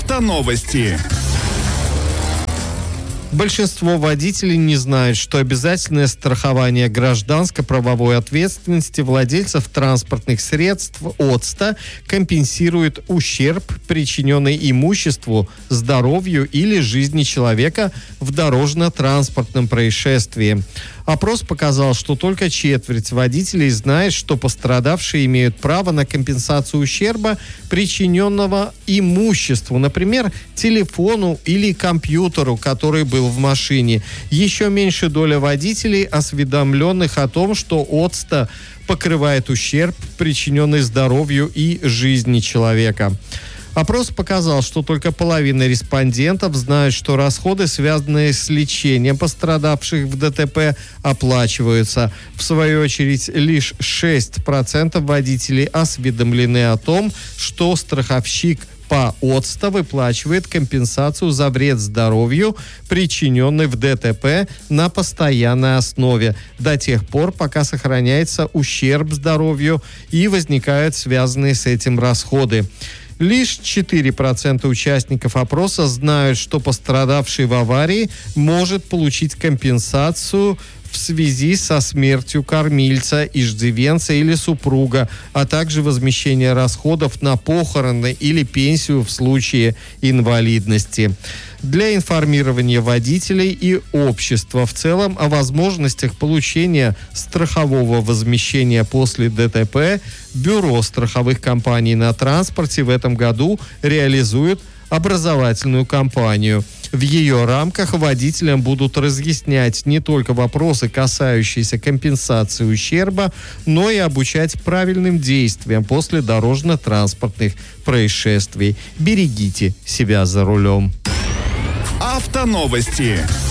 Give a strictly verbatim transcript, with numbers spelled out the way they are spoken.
Автоновости. Большинство водителей не знают, что обязательное страхование гражданско-правовой ответственности владельцев транспортных средств ОТСТа компенсирует ущерб, причиненный имуществу, здоровью или жизни человека в дорожно-транспортном происшествии. Опрос показал, что только четверть водителей знает, что пострадавшие имеют право на компенсацию ущерба, причиненного имуществу, например, телефону или компьютеру, который был в машине. Еще меньше доля водителей, осведомленных о том, что ОТСТа покрывает ущерб, причиненный здоровью и жизни человека. Опрос показал, что только половина респондентов знают, что расходы, связанные с лечением пострадавших в ДТП, оплачиваются. В свою очередь, лишь шесть процентов водителей осведомлены о том, что страховщик по ОТСТа выплачивает компенсацию за вред здоровью, причиненный в ДТП, на постоянной основе, до тех пор, пока сохраняется ущерб здоровью и возникают связанные с этим расходы. Лишь четыре процента участников опроса знают, что пострадавший в аварии может получить компенсацию в связи со смертью кормильца, иждивенца или супруга, а также возмещение расходов на похороны или пенсию в случае инвалидности. Для информирования водителей и общества в целом о возможностях получения страхового возмещения после ДТП Бюро страховых компаний на транспорте в этом году реализует образовательную кампанию. В ее рамках водителям будут разъяснять не только вопросы, касающиеся компенсации ущерба, но и обучать правильным действиям после дорожно-транспортных происшествий. Берегите себя за рулем. Автоновости.